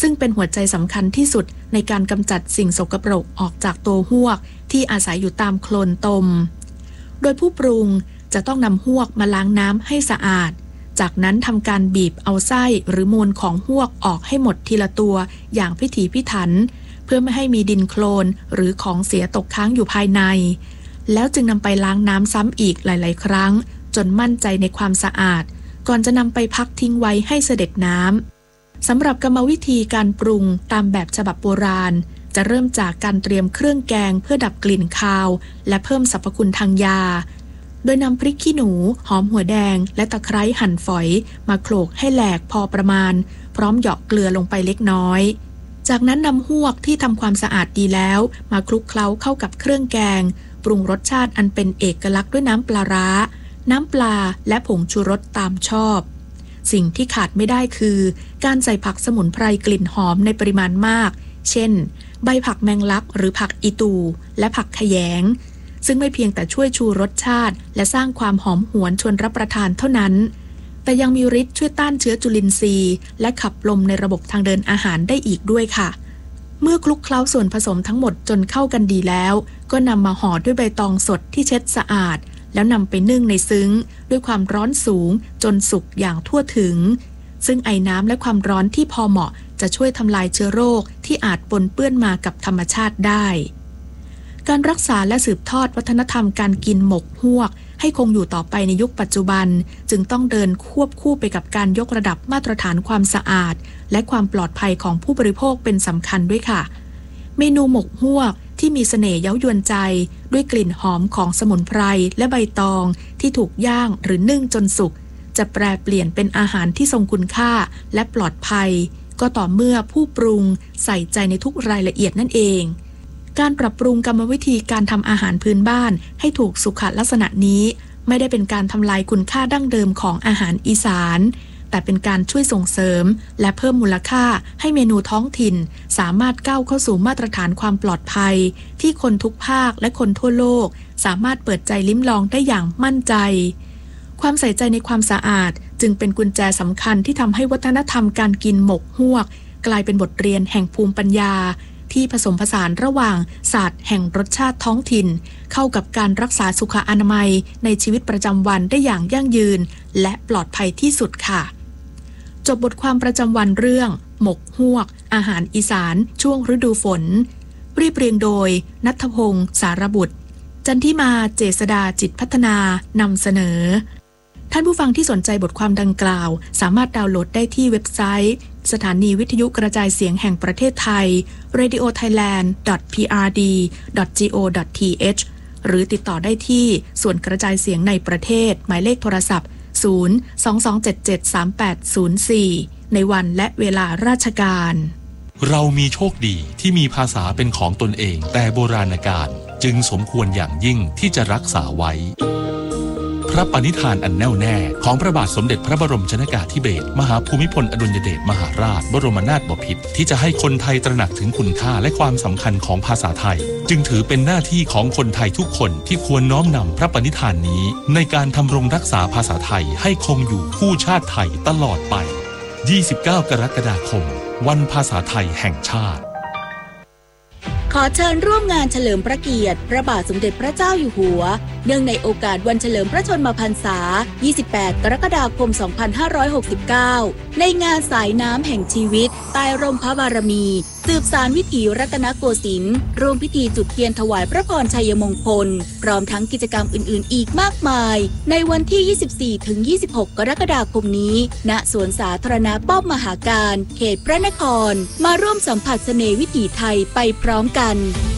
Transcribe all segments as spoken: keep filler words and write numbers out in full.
ซึ่งเป็นหัวใจสำคัญที่สุดในการกำจัดสิ่งสกปรกออกจากตัวฮวกที่อาศัยอยู่ตามโคลนตมโดยผู้ปรุงจะต้องนำฮวกมาล้างน้ำให้สะอาดจากนั้นทำการบีบเอาไส้หรือมูลของฮวกออกให้หมดทีละตัวอย่างพิถีพิถันเพื่อไม่ให้มีดินโคลนหรือของเสียตกค้างอยู่ภายในแล้วจึงนำไปล้างน้ำซ้ำอีกหลายๆครั้งจนมั่นใจในความสะอาดก่อนจะนำไปพักทิ้งไว้ให้เสด็จน้ำสำหรับกรรมวิธีการปรุงตามแบบฉบับโบราณจะเริ่มจากการเตรียมเครื่องแกงเพื่อดับกลิ่นคาวและเพิ่มสรรพคุณทางยาโดยนำพริกขี้หนูหอมหัวแดงและตะไคร้หั่นฝอยมาโขลกให้แหลกพอประมาณพร้อมเหยาะเกลือลงไปเล็กน้อยจากนั้นนำฮวกที่ทำความสะอาดดีแล้วมาคลุกเคล้าเข้ากับเครื่องแกงปรุงรสชาติอันเป็นเอกลักษณ์ด้วยน้ำปลาร้าน้ำปลาและผงชูรสตามชอบสิ่งที่ขาดไม่ได้คือการใส่ผักสมุนไพรกลิ่นหอมในปริมาณมากเช่นใบผักแมงลักหรือผักอีตูและผักขยงซึ่งไม่เพียงแต่ช่วยชูรสชาติและสร้างความหอมหวนชวนรับประทานเท่านั้นแต่ยังมีฤทธิ์ช่วยต้านเชื้อจุลินทรีย์และขับลมในระบบทางเดินอาหารได้อีกด้วยค่ะเมื่อคลุกเคล้าส่วนผสมทั้งหมดจนเข้ากันดีแล้วก็นำมาห่อด้วยใบตองสดที่เช็ดสะอาดแล้วนำไปนึ่งในซึ้งด้วยความร้อนสูงจนสุกอย่างทั่วถึงซึ่งไอน้ำและความร้อนที่พอเหมาะจะช่วยทำลายเชื้อโรคที่อาจปนเปื้อนมากับธรรมชาติได้การรักษาและสืบทอดวัฒนธรรมการกินหมกฮวกให้คงอยู่ต่อไปในยุคปัจจุบันจึงต้องเดินควบคู่ไปกับการยกระดับมาตรฐานความสะอาดและความปลอดภัยของผู้บริโภคเป็นสำคัญด้วยค่ะเมนูหมกฮวกที่มีเสน่ห์เย้ายวนใจด้วยกลิ่นหอมของสมุนไพรและใบตองที่ถูกย่างหรือนึ่งจนสุกจะแปรเปลี่ยนเป็นอาหารที่ทรงคุณค่าและปลอดภัยก็ต่อเมื่อผู้ปรุงใส่ใจในทุกรายละเอียดนั่นเองการปรับปรุงกรรมวิธีการทำอาหารพื้นบ้านให้ถูกสุขลักษณะนี้ไม่ได้เป็นการทำลายคุณค่าดั้งเดิมของอาหารอีสานแต่เป็นการช่วยส่งเสริมและเพิ่มมูลค่าให้เมนูท้องถิ่นสามารถก้าวเข้าสู่มาตรฐานความปลอดภัยที่คนทุกภาคและคนทั่วโลกสามารถเปิดใจลิ้มลองได้อย่างมั่นใจความใส่ใจในความสะอาดจึงเป็นกุญแจสำคัญที่ทำให้วัฒนธรรมการกินหมกฮวกกลายเป็นบทเรียนแห่งภูมิปัญญาที่ผสมผสานระหว่างศาสตร์แห่งรสชาติท้องถิ่นเข้ากับการรักษาสุขอนามัยในชีวิตประจำวันได้อย่างยั่งยืนและปลอดภัยที่สุดค่ะจบบทความประจำวันเรื่องหมกฮวกอาหารอีสานช่วงฤดูฝนเรียบเรียงโดยณัฐพงศ์สารบุตรจันทิมาเจษฎาจิตพัฒนานำเสนอท่านผู้ฟังที่สนใจบทความดังกล่าวสามารถดาวน์โหลดได้ที่เว็บไซต์สถานีวิทยุกระจายเสียงแห่งประเทศไทย เรดิโอไทยแลนด์ ดอท พี อาร์ ดี ดอท จี โอ ดอท ที เอช หรือติดต่อได้ที่ส่วนกระจายเสียงในประเทศหมายเลขโทรศัพท์ศูนย์ สอง สอง เจ็ด เจ็ด สาม แปด ศูนย์ สี่ในวันและเวลาราชการเรามีโชคดีที่มีภาษาเป็นของตนเองแต่โบราณกาลจึงสมควรอย่างยิ่งที่จะรักษาไว้พระปณิธานอันแน่วแน่ของพระบาทสมเด็จพระบรมชนกาธิเบศรมหาภูมิพลอดุลยเดชมหาราชบรมนาถบพิตรที่จะให้คนไทยตระหนักถึงคุณค่าและความสำคัญของภาษาไทยจึงถือเป็นหน้าที่ของคนไทยทุกคนที่ควรน้อมนำพระปณิธานนี้ในการทำรงรักษาภาษาไทยให้คงอยู่คู่ชาติไทยตลอดไปยี่สิบเก้ากรกฎาคมวันภาษาไทยแห่งชาติขอเชิญร่วมงานเฉลิมพระเกียรติพระบาทสมเด็จพระเจ้าอยู่หัวเนื่องในโอกาสวันเฉลิมพระชนมพรรษายี่สิบแปดกรกฎาคมสองพันห้าร้อยหกสิบเก้าในงานสายน้ำแห่งชีวิตใต้ร่มพระบารมีสืบสานวิถีรัตนโกสินทร์ร่วมพิธีจุดเทียนถวายพระพรชัยมงคลพร้อมทั้งกิจกรรมอื่นๆอีกมากมายในวันที่ ยี่สิบสี่ถึงยี่สิบหก กรกฎาคมนี้ณสวนสาธารณะป้อมมหาการเขตพระนครมาร่วมสัมผัสเสน่ห์วิถีไทยไปพร้อมกัน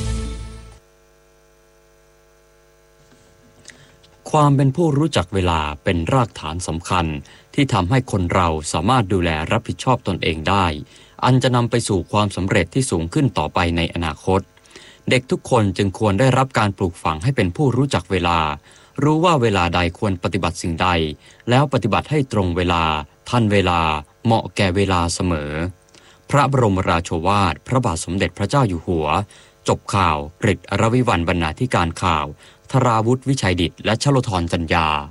ความเป็นผู้รู้จักเวลาเป็นรากฐานสำคัญที่ทำให้คนเราสามารถดูแลรับผิดชอบตนเองได้อันจะนำไปสู่ความสำเร็จที่สูงขึ้นต่อไปในอนาคตเด็กทุกคนจึงควรได้รับการปลูกฝังให้เป็นผู้รู้จักเวลารู้ว่าเวลาใดควรปฏิบัติสิ่งใดแล้วปฏิบัติให้ตรงเวลาทันเวลาเหมาะแก่เวลาเสมอพระบรมราโชวาทพระบาทสมเด็จพระเจ้าอยู่หัวจบข่าวกฤษ อรวิวรรณ บรรณาธิการข่าวธราวุฒิ วิชัยดิษฐ์และชโลธร จัญญา